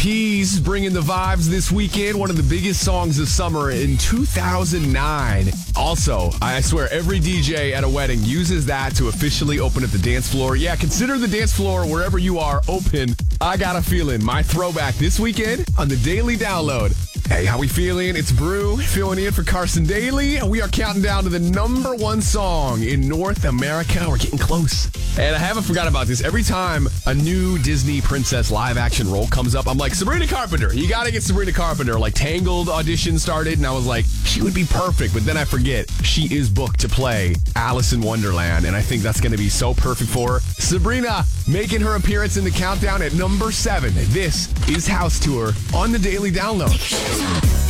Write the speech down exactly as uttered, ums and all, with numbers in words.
Keys bringing the vibes this weekend. One of the biggest songs of summer in two thousand nine. Also, I swear every D J at a wedding uses that to officially open up the dance floor. Yeah, consider the dance floor wherever you are open. I got a feeling. My throwback this weekend on the Daily Download. Hey, how we feeling? It's Brew filling in for Carson Daly. We are counting down to the number one song in North America. We're getting close. And I haven't forgot about this. Every time a new Disney princess live action role comes up, I'm like, Sabrina Carpenter. You got to get Sabrina Carpenter. Like, Tangled audition started, and I was like, she would be perfect. But then I forget, she is booked to play Alice in Wonderland, and I think that's going to be so perfect for her. Sabrina making her appearance in the countdown at number seven. This is House Tour on the Daily Download.